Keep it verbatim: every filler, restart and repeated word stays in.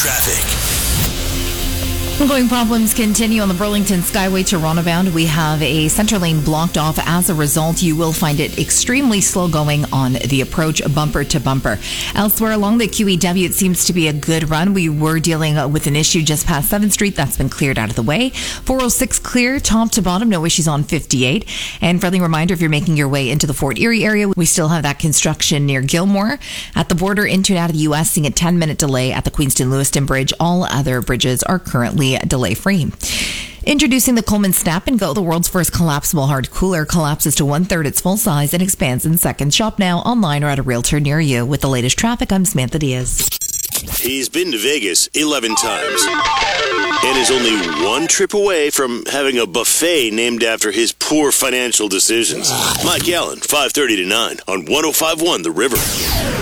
Traffic. Ongoing problems continue on the Burlington Skyway Toronto bound. We have a center lane blocked off. As a result, you will find it extremely slow going on the approach bumper to bumper. Elsewhere along the Q E W, it seems to be a good run. We were dealing with an issue just past seventh Street. That's been cleared out of the way. four oh six clear, top to bottom. No issues on fifty-eight. And friendly reminder, if you're making your way into the Fort Erie area, we still have that construction near Gilmore. At the border into and out of the U S, seeing a ten minute delay at the Queenston-Lewiston Bridge. All other bridges are currently delay-free. Introducing the Coleman Snap and Go, the world's first collapsible hard cooler, collapses to one-third its full size and expands in seconds. Shop now, online, or at a realtor near you. With the latest traffic, I'm Samantha Diaz. He's been to Vegas eleven times and is only one trip away from having a buffet named after his poor financial decisions. Mike Allen, five thirty to nine on one oh five point one The River.